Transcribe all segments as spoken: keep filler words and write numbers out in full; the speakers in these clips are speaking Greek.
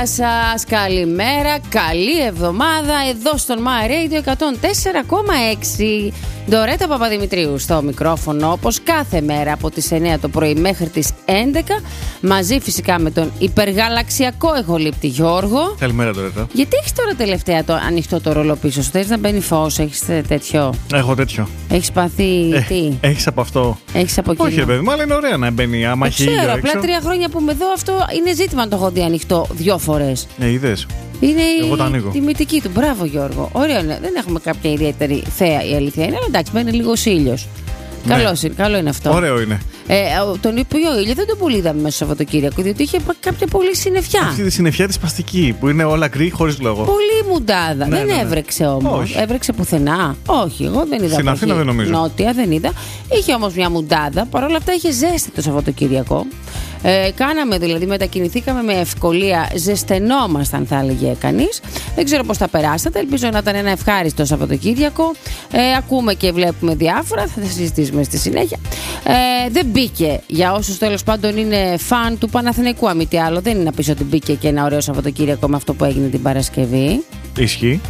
Σας καλημέρα, καλή εβδομάδα εδώ στον My Radio εκατόν τέσσερα κόμμα έξι. Ντορέτα Παπαδημητρίου στο μικρόφωνο, όπως κάθε μέρα από τις εννιά το πρωί μέχρι τις έντεκα. Μαζί φυσικά με τον υπεργαλαξιακό εχολήπτη Γιώργο. Καλημέρα, Ντορέτα. Γιατί έχεις τώρα τελευταία το ανοιχτό το ρολό πίσω σου? Θες να μπαίνει φως, έχεις τέτοιο? Έχω τέτοιο. Έχεις πάθει ε, τι? Έχεις από αυτό? Έχεις από εκείνο? Όχι, ρε παιδί μου, αλλά είναι ωραία να μπαίνει. Άμα έχει ήλιο έξω. Απλά τρία χρόνια που είμαι εδώ, αυτό είναι ζήτημα να το έχω δει ανοιχτό δυο φορές. Ε, είδες. Είναι Εγώ η τιμητική του. Μπράβο, Γιώργο. Ωραίο είναι. Δεν έχουμε κάποια ιδιαίτερη θέα, η αλήθεια είναι. Αλλά εντάξει, μπαίνει λίγο ήλιος. Ναι. Καλώς είναι, καλό είναι αυτό. Ωραίο είναι. Ε, τον οποίο ήλιο δεν τον πολύ είδαμε μέσα στο Σαββατοκύριακο, διότι είχε κάποια πολύ συννεφιά. Αυτή τη συννεφιά τη παστική που είναι όλα γκρι χωρίς λόγο. Πολύ μουντάδα. Ναι, δεν ναι, ναι. έβρεξε όμως. Έβρεξε πουθενά. Όχι, εγώ δεν είδα. Στην Αθήνα δεν νομίζω. Νότια δεν είδα. Είχε όμως μια μουντάδα. Παρ' όλα αυτά είχε ζέστη το Σαββατοκύριακο. Ε, κάναμε δηλαδή, μετακινηθήκαμε με ευκολία, ζεσθενόμασταν θα έλεγε κανείς. Δεν ξέρω πώς θα περάσατε, ελπίζω να ήταν ένα ευχάριστο Σαββατοκύριακο. Ε, ακούμε και βλέπουμε διάφορα, θα τα συζητήσουμε στη συνέχεια. Ε, δεν μπήκε, για όσους τέλος πάντων είναι φαν του Παναθηναϊκού, αμή τι άλλο, δεν είναι να πεις ότι μπήκε και ένα ωραίο Σαββατοκύριακο με αυτό που έγινε την Παρασκευή. Ισχύει.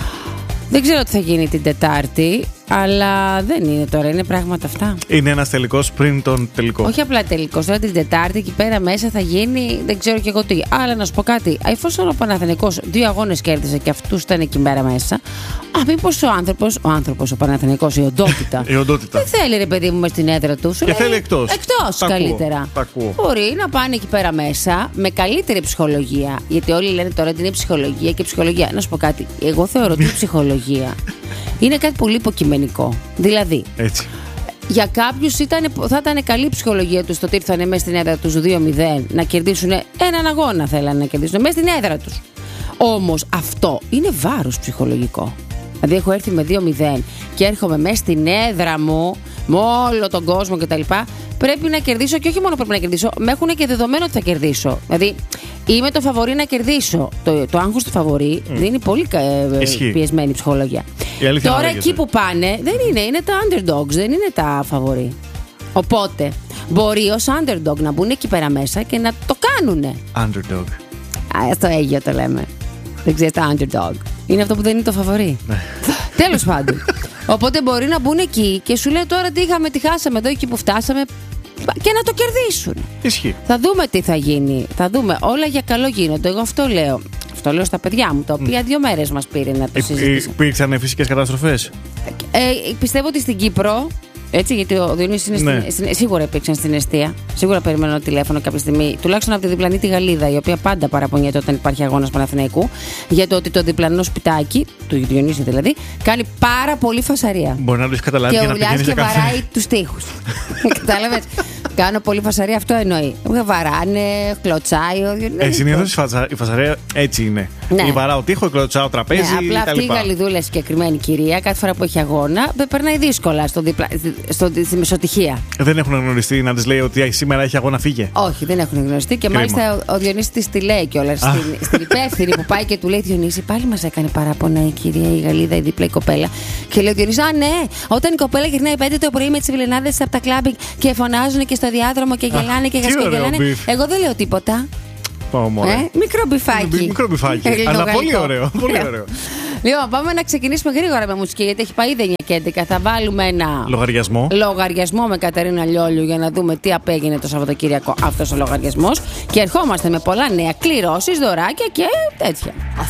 Δεν ξέρω τι θα γίνει την Τετάρτη, αλλά δεν είναι τώρα, είναι πράγματα αυτά. Είναι ένας τελικός πριν τον τελικό. Όχι απλά τελικός, τώρα την Τετάρτη εκεί πέρα μέσα θα γίνει, δεν ξέρω και εγώ τι. Αλλά να σου πω κάτι, εφόσον ο Παναθηναϊκός δύο αγώνες κέρδισε και αυτούς ήταν εκεί πέρα μέσα, α, μήπως ο άνθρωπος, ο άνθρωπος, ο Παναθηναϊκός, η οντότητα, η οντότητα. δεν θέλει ρε παιδί μου μες στην έδρα του. Και λέει, θέλει εκτός. Εκτός τα καλύτερα. Ακούω, μπορεί να πάνε εκεί πέρα μέσα με καλύτερη ψυχολογία. Γιατί όλοι λένε τώρα ότι είναι ψυχολογία και ψυχολογία. Να σου πω κάτι, εγώ θεωρώ ότι η ψυχολογία είναι κάτι πολύ υποκειμενικό. Δηλαδή, έτσι. Για κάποιους θα ήταν καλή η ψυχολογία τους το ότι ήρθανε μέσα στην έδρα τους δύο μηδέν να κερδίσουν έναν αγώνα, θέλανε να κερδίσουν μέσα στην έδρα τους. Όμως αυτό είναι βάρος ψυχολογικό. Δηλαδή, έχω έρθει με δύο μηδέν και έρχομαι μέσα στην έδρα μου με όλο τον κόσμο κτλ. Πρέπει να κερδίσω και όχι μόνο πρέπει να κερδίσω, με έχουν και δεδομένο ότι θα κερδίσω. Δηλαδή, είμαι το φαβορί να κερδίσω. Το, το άγχος του φαβορί mm. δίνει πολύ ε, πιεσμένη ψυχολογία. Τώρα εκεί που πάνε δεν είναι, είναι τα underdogs, δεν είναι τα φαβορί. Οπότε μπορεί ως underdog να μπουν εκεί πέρα μέσα και να το κάνουνε. Underdog. Α, στο Αίγιο το λέμε. Δεν ξέρεις τα underdog. Είναι αυτό που δεν είναι το φαβορί. Τέλος πάντων. Οπότε μπορεί να μπουν εκεί και σου λέει τώρα τι είχαμε, τι χάσαμε εδώ, εκεί που φτάσαμε, και να το κερδίσουν. Ισχύει. Θα δούμε τι θα γίνει. Θα δούμε. Όλα για καλό γίνονται. Εγώ αυτό λέω. Αυτό λέω στα παιδιά μου, τα οποία mm. δύο μέρες μας πήρε να το συζητήσουμε. Υπήρξαν φυσικές καταστροφές. Ε, πιστεύω ότι στην Κύπρο, έτσι, γιατί ο Διονύσης είναι ναι. στην, στην, σίγουρα υπήρξαν στην εστία. Σίγουρα περιμένω ένα τηλέφωνο κάποια στιγμή, τουλάχιστον από τη διπλανή τη Γαλλίδα, η οποία πάντα παραπονιέται όταν υπάρχει αγώνας Παναθηναϊκού, για το ότι το διπλανό σπιτάκι, του Διονύση δηλαδή, κάνει πάρα πολύ φασαρία. Μπορεί να το έχει καταλάβει και για να πηγαίνει και βαράει τους τοίχους. Κατάλαβες. Κάνω πολύ φασαρία, αυτό εννοεί. Βαράνε, κλωτσάει ο Διονύσης. Ε, συνήθως η φασαρία έτσι είναι. Ναι. Η βαράω τείχο, κλωτσάω τραπέζι. Ναι, απλά αυτή η Γαλλιδούλα συγκεκριμένη κυρία, κάθε φορά που έχει αγώνα, περνάει δύσκολα στο διπλα... στο... στη μεσοτυχία. Δεν έχουν γνωριστεί να τη λέει ότι σήμερα έχει αγώνα, φύγε. Όχι, δεν έχουν γνωριστεί και Κρίμα. Μάλιστα ο Διονύσης της τη λέει κιόλας. Στην, στην υπεύθυνη που πάει και του λέει: Διονύση, πάλι μας έκανε παράπονα η κυρία η Γαλλίδα, η δίπλα η κοπέλα. Και λέει ο Διονύσης: Α, ναι, όταν η κοπέλα γυρνάει πέντε το πρωί με τις βιλενάδες από τα κλάμπινγκ και φωνάζουν και στο διάδρομο και γελάνε και γασκογελάνε. Εγώ δεν λέω τίποτα. Ε, μικρό μπιφάκι. Μικρό μπιφάκι. Αλλά πολύ ωραίο. Πολύ ωραίο. Λοιπόν, πάμε να ξεκινήσουμε γρήγορα με μουσική, γιατί έχει πάει ήδη εννιά και έντεκα. Θα βάλουμε ένα λογαριασμό. Λογαριασμό με Κατερίνα Λιόλιου για να δούμε τι απέγινε το Σαββατοκύριακο αυτός ο λογαριασμός. Και ερχόμαστε με πολλά νέα, κληρώσεις, δωράκια και τέτοια.